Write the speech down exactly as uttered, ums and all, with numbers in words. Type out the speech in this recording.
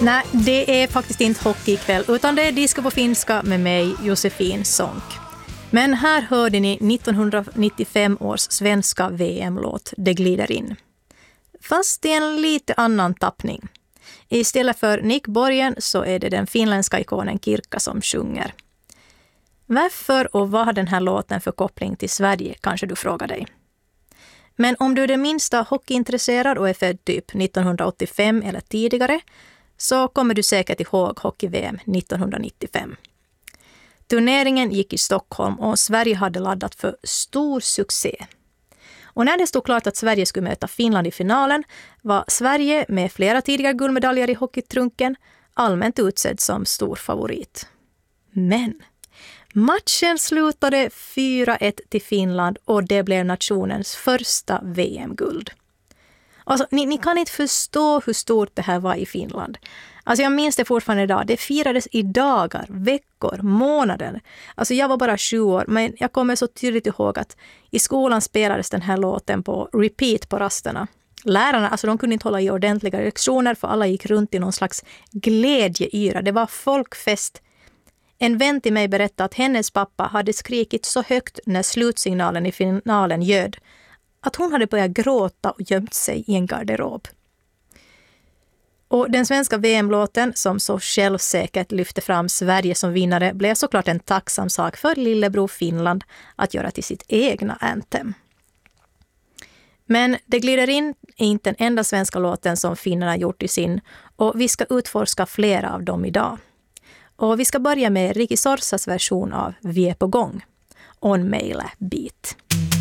Nej, det är faktiskt inte hockey ikväll utan det är disco på finska med mig, Josefin Sonck. Men här hörde ni nittonhundranittiofem års svenska V M-låt Det glider in. Fast i en lite annan tappning. Istället för Nick Borgen så är det den finländska ikonen Kirkka som sjunger. Varför och vad har den här låten för koppling till Sverige, kanske du frågar dig. Men om du är det minsta hockeyintresserad och är född typ nittonhundraåttiofem eller tidigare så kommer du säkert ihåg hockey-V M nittonhundranittiofem. Turneringen gick i Stockholm och Sverige hade laddat för stor succé. Och när det stod klart att Sverige skulle möta Finland i finalen var Sverige med flera tidigare guldmedaljer i hockeytrunken allmänt utsedd som stor favorit. Men matchen slutade fyra ett till Finland och det blev nationens första V M-guld. Alltså, ni, ni kan inte förstå hur stort det här var i Finland. Alltså jag minns det fortfarande idag. Det firades i dagar, veckor, månader. Alltså jag var bara sju år men jag kommer så tydligt ihåg att i skolan spelades den här låten på repeat på rasterna. Lärarna, alltså de kunde inte hålla i ordentliga lektioner för alla gick runt i någon slags glädjeyra. Det var folkfest. En vän till mig berättade att hennes pappa hade skrikit så högt när slutsignalen i finalen ljöd att hon hade börjat gråta och gömt sig i en garderob. Och den svenska V M-låten som så självsäkert lyfte fram Sverige som vinnare blev såklart en tacksam sak för lillebror Finland att göra till sitt egna anthem. Men Det glider in är inte den enda svenska låten som finnarna gjort i sin och vi ska utforska flera av dem idag. Och vi ska börja med Ricky Sorsas version av Vi är på gång, On Meile Beat.